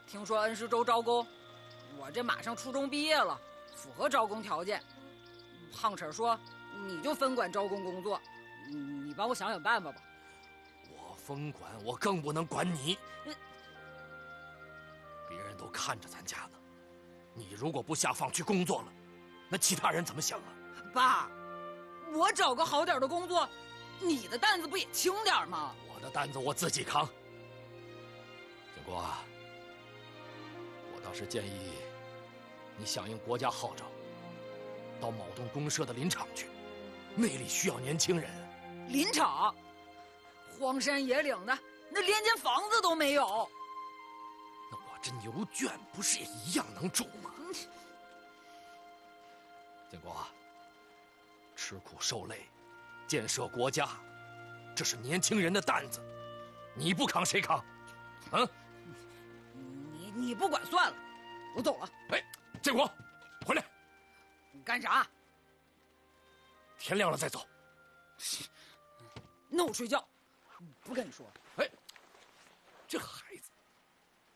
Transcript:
听说恩施州招工，我这马上初中毕业了，符合招工条件。胖婶说，你就分管招工工作，你帮我想想办法吧。 我分管，我更不能管你。别人都看着咱家呢，你如果不下放去工作了，那其他人怎么想啊？ 爸，我找个好点的工作，你的担子不也轻点吗？ 我的担子我自己扛。建国啊，我倒是建议你响应国家号召，到某栋公社的林场去，那里需要年轻人。 林场，荒山野岭的，那连间房子都没有。 那我这牛圈不是也一样能住吗？建国啊，吃苦受累，建设国家，这是年轻人的担子，你不扛谁扛？啊？ 你不管算了，我走了。 哎，建国，回来！ 你干啥？ 天亮了再走。 那我睡觉，不跟你说。 哎，这孩子。